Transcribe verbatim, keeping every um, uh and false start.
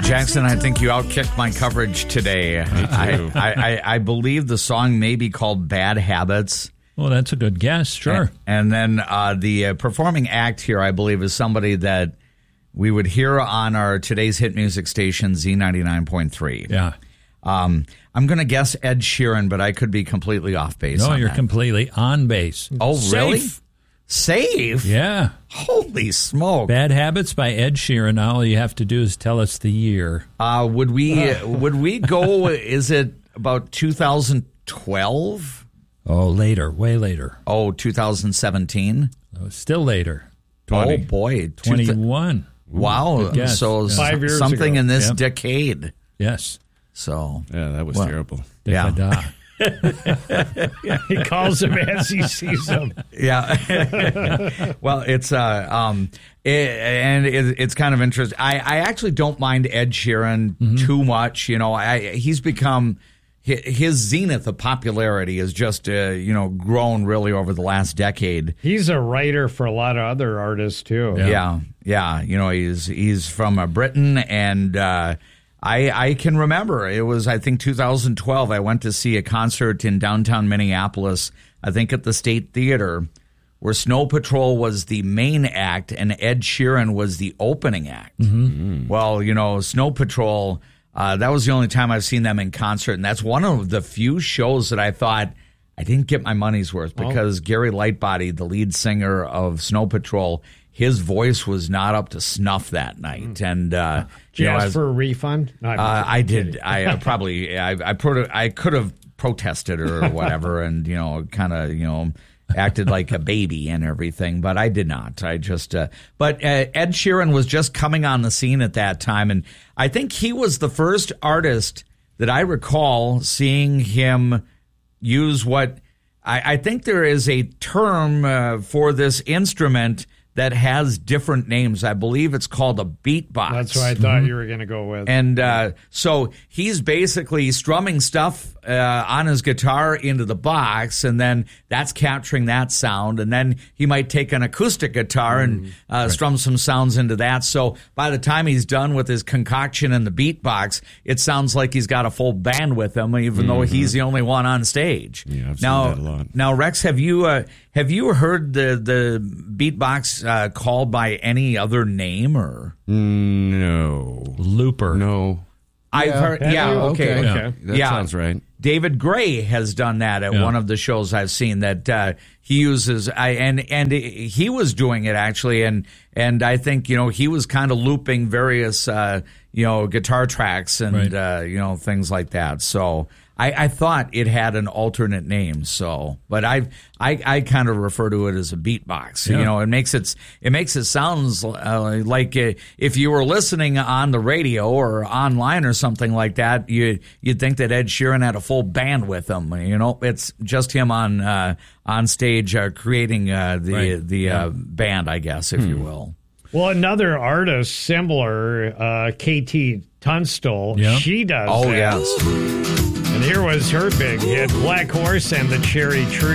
Jackson, I think you outkicked my coverage today. I, I, I, I believe the song may be called Bad Habits. Well, that's a good guess, sure. And, and then uh, the uh, performing act here, I believe, is somebody that we would hear on our today's hit music station, Z ninety-nine point three. Yeah. Um, I'm going to guess Ed Sheeran, but I could be completely off base. No, on you're that. completely on base. Oh, really? Safe. Safe? Yeah. Holy smoke. Bad Habits by Ed Sheeran. All you have to do is tell us the year. Uh, would we uh, would we go, is it about two thousand twelve? Oh, later. Way later. Oh, two thousand seventeen? Oh, still later. twenty. Oh, boy. twenty-one. Wow. So Five years something ago. in this Yep. decade. Yes. So Yeah, that was well, terrible. Yeah. Da-da-da. He calls him as he sees him. Yeah. Well, it's uh um it, and it, it's kind of interesting. I, I actually don't mind Ed Sheeran mm-hmm. too much. You know, I he's become his zenith of popularity has just uh, you know grown really over the last decade. He's a writer for a lot of other artists too. Yeah, yeah. yeah. You know, he's he's from uh, Britain, and uh, I I can remember it was I think two thousand twelve. I went to see a concert in downtown Minneapolis. I think at the State Theater, where Snow Patrol was the main act and Ed Sheeran was the opening act. Mm-hmm. Well, you know, Snow Patrol. Uh, that was the only time I've seen them in concert, and that's one of the few shows that I thought I didn't get my money's worth because oh. Gary Lightbody, the lead singer of Snow Patrol, his voice was not up to snuff that night. Mm. And uh, did you, you know, ask as, for a refund? No, uh, I did. I uh, probably I I, pro- I could have protested or whatever, and you know, kind of you know. acted like a baby and everything, but I did not. I just, uh, but uh, Ed Sheeran was just coming on the scene at that time, and I think he was the first artist that I recall seeing him use what I, I think there is a term uh, for this instrument that has different names. I believe it's called a beatbox. That's what I thought mm-hmm. you were going to go with. And uh, so he's basically strumming stuff uh, on his guitar into the box, and then that's capturing that sound. And then he might take an acoustic guitar and uh, right. strum some sounds into that. So by the time he's done with his concoction in the beatbox, it sounds like he's got a full band with him, even mm-hmm. though he's the only one on stage. Yeah, I've now, seen that a lot. Now, Rex, have you uh, have you heard the the beatbox uh, called by any other name or no looper? No, I've yeah. heard. Yeah, okay, okay. okay. Yeah. That yeah. sounds right. David Gray has done that at yeah. one of the shows I've seen that uh, he uses. I and and he was doing it actually, and and I think you know he was kind of looping various uh, you know guitar tracks and right. uh, you know things like that. So. I, I thought it had an alternate name, so but I I, I kind of refer to it as a beatbox. Yeah. You know, it makes it it makes it sounds uh, like uh, if you were listening on the radio or online or something like that, you you'd think that Ed Sheeran had a full band with him. You know, it's just him on uh, on stage uh, creating uh, the right. the yeah. uh, band, I guess, if hmm. you will. Well, another artist similar, uh, K T Tunstall, yeah. she does oh, that. yes. And here was her big hit, Black Horse and the Cherry Tree.